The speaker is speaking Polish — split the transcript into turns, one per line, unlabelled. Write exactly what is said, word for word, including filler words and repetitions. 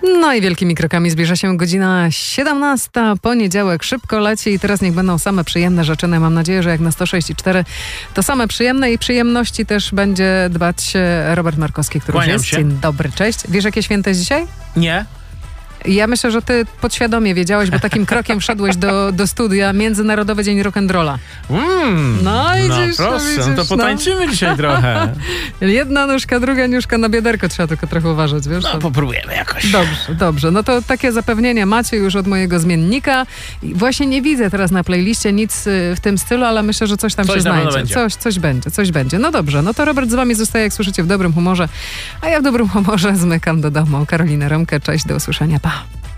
No i wielkimi krokami zbliża się godzina siedemnasta. Poniedziałek szybko leci i teraz niech będą same przyjemne rzeczy. No, mam nadzieję, że jak na sto sześć i cztery to same przyjemne i przyjemności też będzie dbać Robert Markowski, który już jest.
się.
Dzień dobry, cześć. Wiesz, jakie święto jest dzisiaj?
Nie.
Ja myślę, że ty podświadomie wiedziałeś, bo takim krokiem wszedłeś do, do studia. Międzynarodowy Dzień Rock'n'Rolla.
Mm,
No i
no
widzisz,
proszę,
widzisz,
no to potańczymy
no.
dzisiaj trochę.
Jedna nóżka, druga nóżka na biederko. Trzeba tylko trochę uważać, wiesz?
No popróbujemy jakoś.
Dobrze, dobrze. No to takie zapewnienia macie już od mojego zmiennika. I właśnie nie widzę teraz na playliście nic w tym stylu, ale myślę, że coś tam
Coś
się
na pewno
znajdzie.
będzie.
Coś, coś będzie, coś będzie. No dobrze, no to Robert z wami zostaje, jak słyszycie, w dobrym humorze. A ja w dobrym humorze zmykam do domu. Karolina Romkę, cześć, do usłyszenia, pa.